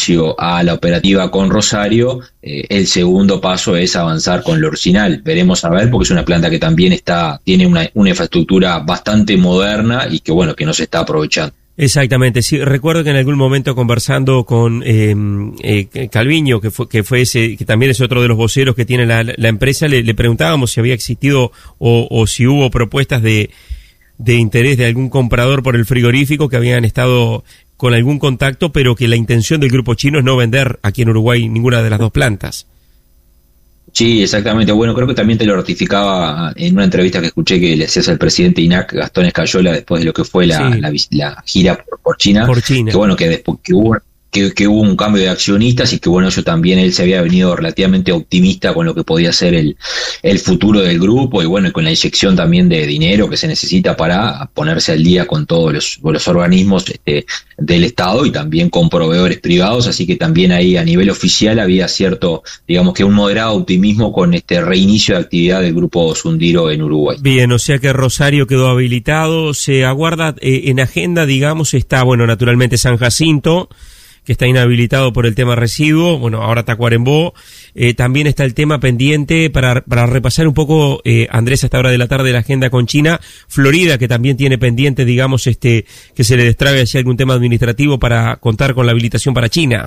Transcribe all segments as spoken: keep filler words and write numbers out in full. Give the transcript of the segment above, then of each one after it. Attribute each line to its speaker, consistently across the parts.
Speaker 1: inicio a la operativa con Rosario, eh, el segundo paso es avanzar con Lorcinal. Veremos a ver, porque es una planta que también está tiene una, una infraestructura bastante moderna y que bueno que no se está aprovechando.
Speaker 2: Exactamente, sí, recuerdo que en algún momento conversando con eh, eh, Calviño, que fue, que fue ese, que también es otro de los voceros que tiene la, la empresa, le, le preguntábamos si había existido o, o si hubo propuestas de, de interés de algún comprador por el frigorífico, que habían estado con algún contacto, pero que la intención del grupo chino es no vender aquí en Uruguay ninguna de las dos plantas.
Speaker 1: Sí, exactamente. Bueno, creo que también te lo ratificaba en una entrevista que escuché que le hacías al presidente I N A C, Gastón Escayola, después de lo que fue la, sí. la, la gira por, por China.
Speaker 2: Por China.
Speaker 1: Que bueno, que después que hubo, que, que hubo un cambio de accionistas y que bueno, eso también él se había venido relativamente optimista con lo que podía ser el, el futuro del grupo y bueno, con la inyección también de dinero que se necesita para ponerse al día con todos los, los organismos este, del Estado y también con proveedores privados, así que también ahí a nivel oficial había cierto, digamos que un moderado optimismo con este reinicio de actividad del grupo Sundiro en Uruguay.
Speaker 2: Bien, o sea que Rosario quedó habilitado, se aguarda eh, en agenda, digamos, está, bueno, naturalmente San Jacinto, que está inhabilitado por el tema residuo, bueno, ahora Tacuarembó, eh, también está el tema pendiente para, para repasar un poco, eh, Andrés, a esta hora de la tarde la agenda con China, Florida, que también tiene pendiente, digamos, este, que se le destrabe así algún tema administrativo para contar con la habilitación para China.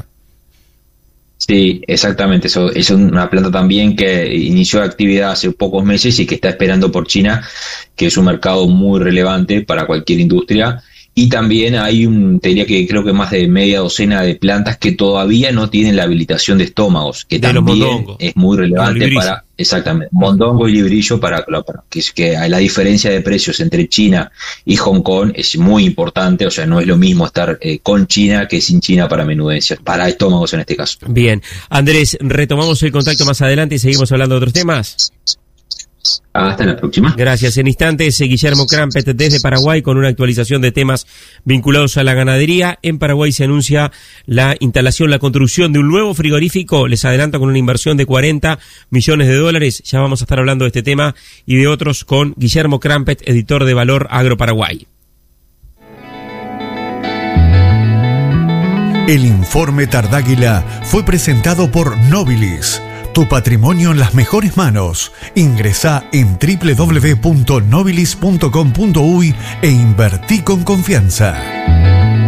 Speaker 1: Sí, exactamente, eso es una planta también que inició actividad hace pocos meses y que está esperando por China, que es un mercado muy relevante para cualquier industria. Y también hay un, te diría que creo que más de media docena de plantas que todavía no tienen la habilitación de estómagos, que
Speaker 2: de
Speaker 1: también es muy relevante para, exactamente, mondongo y librillo para, para que, que la diferencia de precios entre China y Hong Kong es muy importante, o sea, no es lo mismo estar eh, con China que sin China para menudencias, para estómagos en este caso.
Speaker 2: Bien, Andrés, retomamos el contacto más adelante y seguimos hablando de otros temas.
Speaker 1: Hasta la próxima.
Speaker 2: Gracias. En instantes, Guillermo Crampet desde Paraguay con una actualización de temas vinculados a la ganadería. En Paraguay se anuncia la instalación, la construcción de un nuevo frigorífico. Les adelanto, con una inversión de cuarenta millones de dólares. Ya vamos a estar hablando de este tema y de otros con Guillermo Crampet, editor de Valor Agro Paraguay.
Speaker 3: El informe Tardáguila fue presentado por Nobilis. Tu patrimonio en las mejores manos. Ingresá en doble u doble u doble u punto nobilis punto com punto uy e invertí con confianza.